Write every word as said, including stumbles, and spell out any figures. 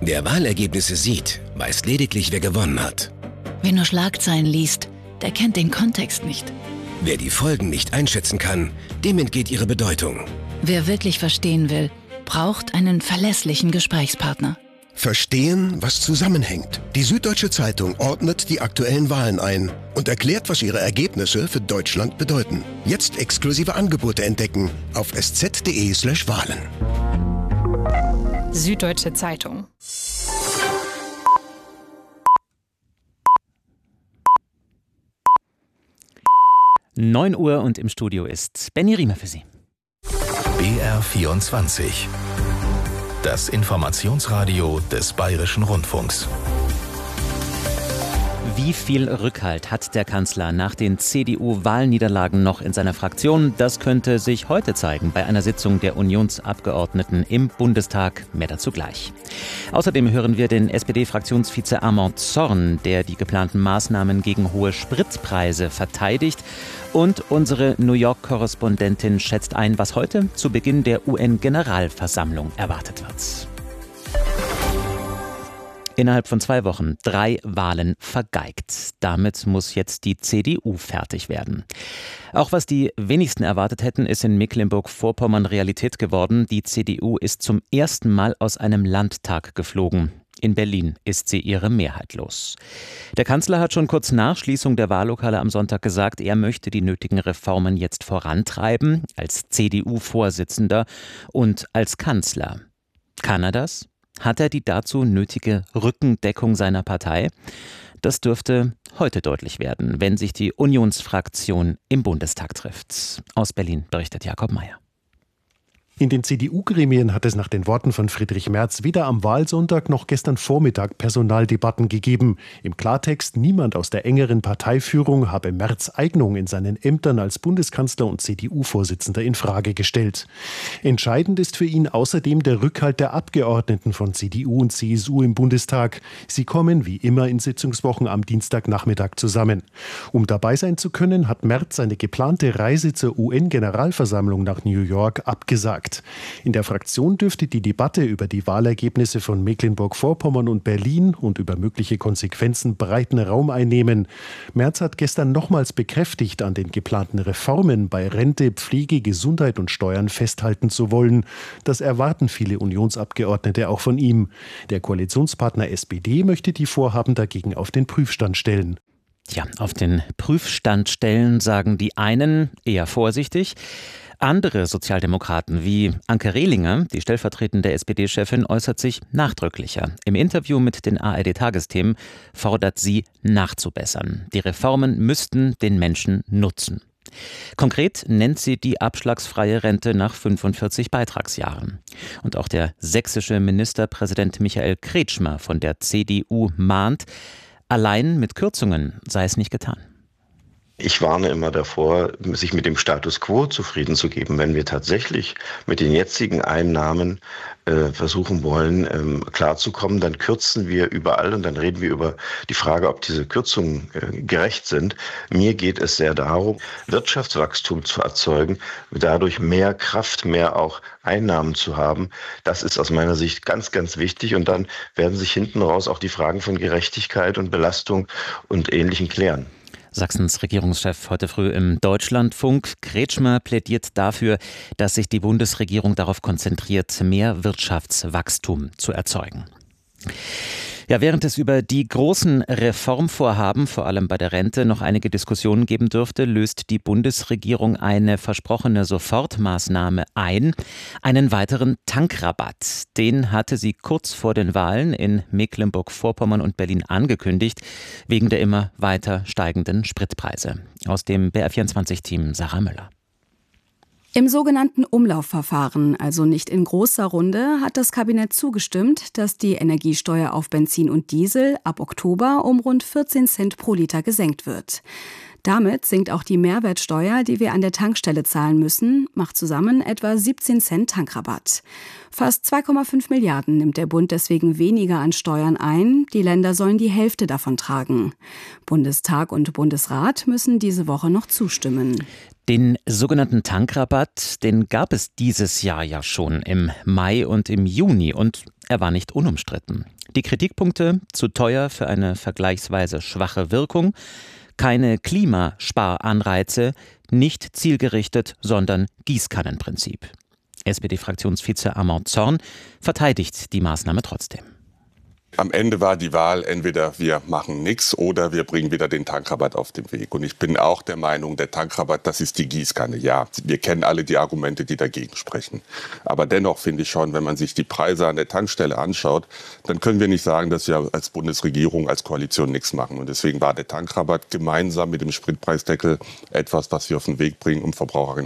Wer Wahlergebnisse sieht, weiß lediglich, wer gewonnen hat. Wer nur Schlagzeilen liest, der kennt den Kontext nicht. Wer die Folgen nicht einschätzen kann, dem entgeht ihre Bedeutung. Wer wirklich verstehen will, braucht einen verlässlichen Gesprächspartner. Verstehen, was zusammenhängt. Die Süddeutsche Zeitung ordnet die aktuellen Wahlen ein und erklärt, was ihre Ergebnisse für Deutschland bedeuten. Jetzt exklusive Angebote entdecken auf sz.de slash Wahlen. Süddeutsche Zeitung. neun Uhr und im Studio ist Benny Riemer für Sie. B R vierundzwanzig. Das Informationsradio des Bayerischen Rundfunks. Wie viel Rückhalt hat der Kanzler nach den C D U-Wahlniederlagen noch in seiner Fraktion? Das könnte sich heute zeigen bei einer Sitzung der Unionsabgeordneten im Bundestag. Mehr dazu gleich. Außerdem hören wir den S P D-Fraktionsvize Armand Zorn, der die geplanten Maßnahmen gegen hohe Spritpreise verteidigt. Und unsere New York-Korrespondentin schätzt ein, was heute zu Beginn der U N-Generalversammlung erwartet wird. Innerhalb von zwei Wochen drei Wahlen vergeigt. Damit muss jetzt die C D U fertig werden. Auch was die wenigsten erwartet hätten, ist in Mecklenburg-Vorpommern Realität geworden. Die C D U ist zum ersten Mal aus einem Landtag geflogen. In Berlin ist sie ihre Mehrheit los. Der Kanzler hat schon kurz nach Schließung der Wahllokale am Sonntag gesagt, er möchte die nötigen Reformen jetzt vorantreiben, als C D U-Vorsitzender und als Kanzler. Kann er das? Hat er die dazu nötige Rückendeckung seiner Partei? Das dürfte heute deutlich werden, wenn sich die Unionsfraktion im Bundestag trifft. Aus Berlin berichtet Jakob Mayer. In den C D U-Gremien hat es nach den Worten von Friedrich Merz weder am Wahlsonntag noch gestern Vormittag Personaldebatten gegeben. Im Klartext, niemand aus der engeren Parteiführung habe Merz' Eignung in seinen Ämtern als Bundeskanzler und C D U-Vorsitzender in Frage gestellt. Entscheidend ist für ihn außerdem der Rückhalt der Abgeordneten von C D U und C S U im Bundestag. Sie kommen wie immer in Sitzungswochen am Dienstagnachmittag zusammen. Um dabei sein zu können, hat Merz seine geplante Reise zur U N-Generalversammlung nach New York abgesagt. In der Fraktion dürfte die Debatte über die Wahlergebnisse von Mecklenburg-Vorpommern und Berlin und über mögliche Konsequenzen breiten Raum einnehmen. Merz hat gestern nochmals bekräftigt, an den geplanten Reformen bei Rente, Pflege, Gesundheit und Steuern festhalten zu wollen. Das erwarten viele Unionsabgeordnete auch von ihm. Der Koalitionspartner S P D möchte die Vorhaben dagegen auf den Prüfstand stellen. Tja, auf den Prüfstand stellen, sagen die einen eher vorsichtig. Andere Sozialdemokraten wie Anke Rehlinger, die stellvertretende S P D-Chefin, äußert sich nachdrücklicher. Im Interview mit den A R D-Tagesthemen fordert sie, nachzubessern. Die Reformen müssten den Menschen nutzen. Konkret nennt sie die abschlagsfreie Rente nach fünfundvierzig Beitragsjahren. Und auch der sächsische Ministerpräsident Michael Kretschmer von der C D U mahnt, allein mit Kürzungen sei es nicht getan. Ich warne immer davor, sich mit dem Status quo zufrieden zu geben. Wenn wir tatsächlich mit den jetzigen Einnahmen äh, versuchen wollen, ähm, klarzukommen, dann kürzen wir überall und dann reden wir über die Frage, ob diese Kürzungen äh, gerecht sind. Mir geht es sehr darum, Wirtschaftswachstum zu erzeugen, dadurch mehr Kraft, mehr auch Einnahmen zu haben. Das ist aus meiner Sicht ganz, ganz wichtig und dann werden sich hinten raus auch die Fragen von Gerechtigkeit und Belastung und Ähnlichem klären. Sachsens Regierungschef heute früh im Deutschlandfunk. Kretschmer plädiert dafür, dass sich die Bundesregierung darauf konzentriert, mehr Wirtschaftswachstum zu erzeugen. Ja, während es über die großen Reformvorhaben, vor allem bei der Rente, noch einige Diskussionen geben dürfte, löst die Bundesregierung eine versprochene Sofortmaßnahme ein, einen weiteren Tankrabatt. Den hatte sie kurz vor den Wahlen in Mecklenburg-Vorpommern und Berlin angekündigt, wegen der immer weiter steigenden Spritpreise. Aus dem B R vierundzwanzig-Team Sarah Müller. Im sogenannten Umlaufverfahren, also nicht in großer Runde, hat das Kabinett zugestimmt, dass die Energiesteuer auf Benzin und Diesel ab Oktober um rund vierzehn Cent pro Liter gesenkt wird. Damit sinkt auch die Mehrwertsteuer, die wir an der Tankstelle zahlen müssen, macht zusammen etwa siebzehn Cent Tankrabatt. Fast zwei Komma fünf Milliarden nimmt der Bund deswegen weniger an Steuern ein. Die Länder sollen die Hälfte davon tragen. Bundestag und Bundesrat müssen diese Woche noch zustimmen. Den sogenannten Tankrabatt, den gab es dieses Jahr ja schon im Mai und im Juni und er war nicht unumstritten. Die Kritikpunkte: zu teuer für eine vergleichsweise schwache Wirkung, keine Klimasparanreize, nicht zielgerichtet, sondern Gießkannenprinzip. S P D-Fraktionsvize Armand Zorn verteidigt die Maßnahme trotzdem. Am Ende war die Wahl, entweder wir machen nichts oder wir bringen wieder den Tankrabatt auf den Weg. Und ich bin auch der Meinung, der Tankrabatt, das ist die Gießkanne. Ja, wir kennen alle die Argumente, die dagegen sprechen. Aber dennoch finde ich schon, wenn man sich die Preise an der Tankstelle anschaut, dann können wir nicht sagen, dass wir als Bundesregierung, als Koalition nichts machen. Und deswegen war der Tankrabatt gemeinsam mit dem Spritpreisdeckel etwas, was wir auf den Weg bringen, um Verbraucherinnen